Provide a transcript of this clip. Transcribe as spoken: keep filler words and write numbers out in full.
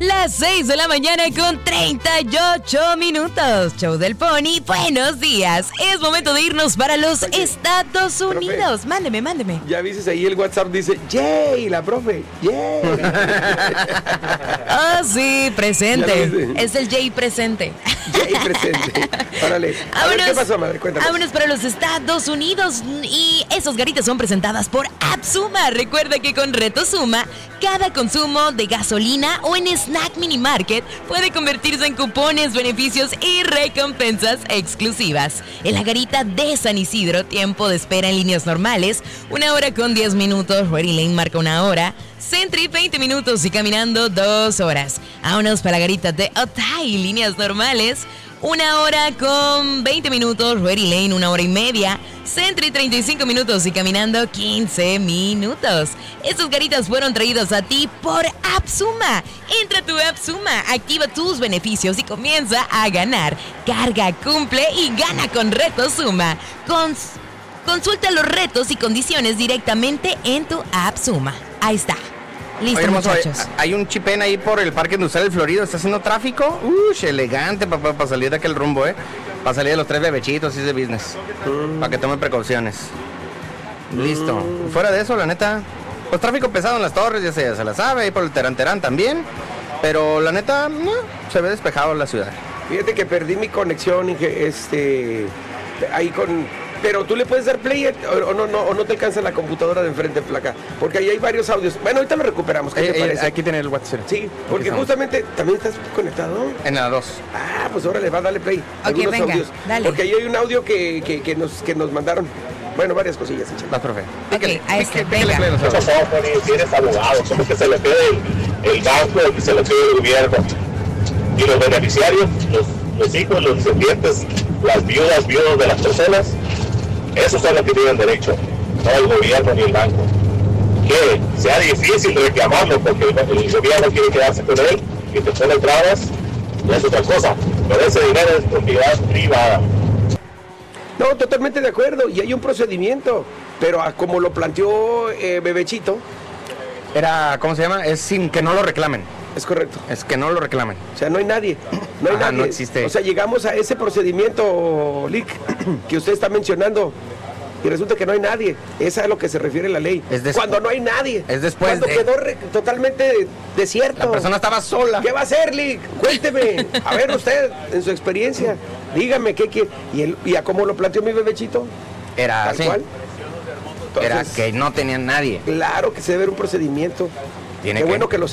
Las seis de la mañana con treinta y ocho minutos. Show del Pony, buenos días. Es momento de irnos para los Oye, Estados Unidos. Profe, mándeme, mándeme. Ya viste ahí el WhatsApp, dice, ¡yay! La profe, ¡yay! Ah, oh, sí, presente. Es el Jay presente. Jay presente. Órale. A ver, ¿qué pasó, madre? Cuéntanos. Vámonos para los Estados Unidos. Y esas garitas son presentadas por AppSuma. Recuerda que con Reto Suma, cada consumo de gasolina o en Snack Mini Market puede convertirse en cupones, beneficios y recompensas exclusivas. En la garita de San Isidro, tiempo de espera en líneas normales, una hora con diez minutos. Ready Lane marca una hora. Sentry, veinte minutos y caminando dos horas. Vámonos para la garita de Otay, líneas normales. Una hora con veinte minutos, Ready Lane una hora y media, Sentry treinta y cinco minutos y caminando quince minutos. Estas garitas fueron traídas a ti por AppSuma. Entra a tu AppSuma, activa tus beneficios y comienza a ganar. Carga, cumple y gana con Reto Suma. Cons- consulta los retos y condiciones directamente en tu AppSuma. Ahí está. Listo, Oye, hermoso, muchachos. Hay, hay un chipén ahí por el Parque Industrial del Florido. ¿Está haciendo tráfico? Uy, elegante para pa, pa salir de aquel rumbo, ¿eh? Para salir de los tres bebechitos y de business. Mm. Para que tomen precauciones. Mm. Listo. Fuera de eso, la neta, pues tráfico pesado en las torres, ya se, ya se la sabe. Ahí por el Terán Terán también. Pero la neta, no, se ve despejado la ciudad. Fíjate que perdí mi conexión y que este... ahí con... Pero tú le puedes dar play o, o, no, no, o no te alcanza la computadora de enfrente, Flaca. Porque ahí hay varios audios. Bueno, ahorita lo recuperamos. ¿Qué eh, te eh, parece? Aquí tiene el WhatsApp. Sí, porque justamente también estás conectado. En la dos. Ah, pues órale, va, dale play. Ok, Algunos venga, audios. dale. Porque ahí hay un audio que, que, que, nos, que nos mandaron. Bueno, varias cosillas. Va, profe. Ok, ahí está, venga. Tienes abogados, como que se le pide el, el banco y se le pide el gobierno. Y los beneficiarios, los, los hijos, los descendientes, las viudas, viudos de las personas, esos son los que tienen derecho, no el gobierno ni el banco. Que sea difícil reclamarlo porque el, el gobierno quiere quedarse con él y te pone trabas, no es otra cosa, pero ese dinero es propiedad privada. No, totalmente de acuerdo, y hay un procedimiento, pero a como lo planteó eh, Bebechito. Era, ¿cómo se llama? Es sin que no lo reclamen. Es correcto. Es que no lo reclamen. O sea, no hay nadie. No hay Ajá, nadie. no existe. O sea, llegamos a ese procedimiento, Lick, que usted está mencionando. Y resulta que no hay nadie. Esa es a lo que se refiere la ley. Es des... Cuando no hay nadie. Es después Cuando de... quedó re... totalmente desierto. La persona estaba sola. ¿Qué va a hacer, Lick? Cuénteme. A ver usted, en su experiencia, dígame qué quiere. ¿Y, el... ¿Y a cómo lo planteó mi Bebechito? Era ¿Tal así. cual? Entonces, era que no tenían nadie. Claro que se debe ver un procedimiento. Tiene Qué que... bueno que lo